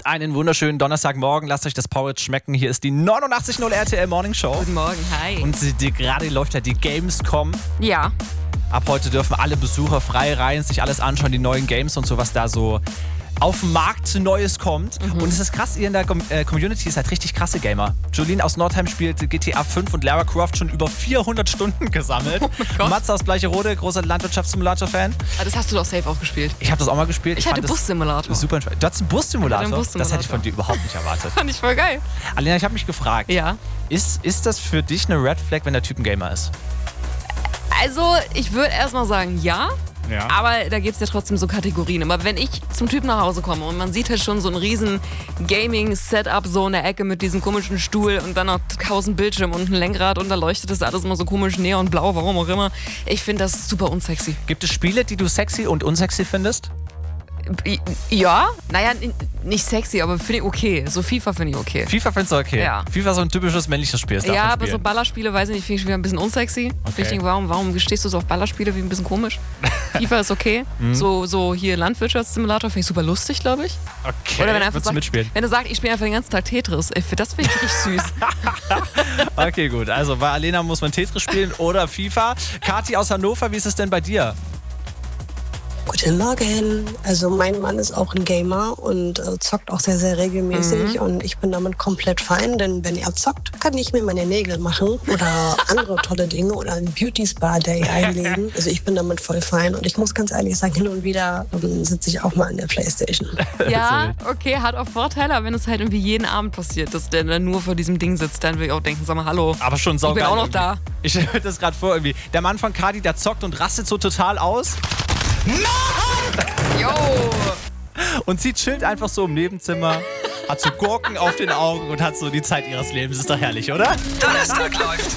Einen wunderschönen Donnerstagmorgen. Lasst euch das Porridge schmecken. Hier ist die 89.0 RTL Morning Show. Guten Morgen, hi. Und gerade läuft ja die Gamescom. Ja. Ab heute dürfen alle Besucher frei rein, sich alles anschauen, die neuen Games und so, was da so auf dem Markt Neues kommt. Und es ist krass, ihr in der Community seid richtig krasse Gamer. Jolene aus Nordheim spielt GTA 5 und Lara Croft schon über 400 Stunden gesammelt. Oh mein Gott. Matze aus Bleicherode, großer Landwirtschaftssimulator-Fan. Das hast du doch safe auch gespielt. Ich habe das auch mal gespielt. Ich hatte fand das Bussimulator. Super entspannt. Du hattest einen Bussimulator? Ich hatte einen Bussimulator. Das hätte ich von dir überhaupt nicht erwartet. Fand ich voll geil. Alena, ich habe mich gefragt, Ja. ist das für dich eine Red Flag, wenn der Typ ein Gamer ist? Also, ich würde erstmal sagen, ja. Ja. Aber da gibt es ja trotzdem so Kategorien. Aber wenn ich zum Typen nach Hause komme und man sieht halt schon so ein riesen Gaming-Setup so in der Ecke mit diesem komischen Stuhl und dann noch 1000 Bildschirm und ein Lenkrad und da leuchtet das alles immer so komisch neonblau, warum auch immer. Ich finde das super unsexy. Gibt es Spiele, die du sexy und unsexy findest? Ja, naja, nicht sexy, aber finde ich okay. So FIFA finde ich okay. FIFA findest du okay? Ja. FIFA ist so ein typisches männliches Spiel. Das darf Ja, man aber so spielen. Ballerspiele, weiß ich nicht, finde ich wieder ein bisschen unsexy. Okay. Ich denke, warum stehst du so auf Ballerspiele, wie ein bisschen komisch? FIFA ist okay. So hier Landwirtschaftssimulator finde ich super lustig, glaube ich. Okay, Oder wenn er einfach würdest du sagt, mitspielen? wenn er sagt, ich spiele einfach den ganzen Tag Tetris. Das finde ich richtig süß. Okay, gut. Also bei Alena muss man Tetris spielen oder FIFA. Kathi aus Hannover, wie ist es denn bei dir? Guten Morgen. Also mein Mann ist auch ein Gamer und zockt auch sehr, sehr regelmäßig und ich bin damit komplett fein, denn wenn er zockt, kann ich mir meine Nägel machen oder andere tolle Dinge oder einen Beauty-Spa-Day einlegen. Also ich bin damit voll fein und ich muss ganz ehrlich sagen, hin und wieder sitze ich auch mal an der Playstation. Ja, okay, hat auch Vorteile, aber wenn es halt irgendwie jeden Abend passiert, dass der dann nur vor diesem Ding sitzt, dann würde ich auch denken, sag mal, hallo. Aber schon Ich saugeil. bin auch noch da. Ich stelle mir das gerade vor irgendwie. Der Mann von Kathi, der zockt und rastet so total aus. Jo! Und sie chillt einfach so im Nebenzimmer, hat so Gurken auf den Augen und hat so die Zeit ihres Lebens. Ist doch herrlich, oder? Donnerstag läuft.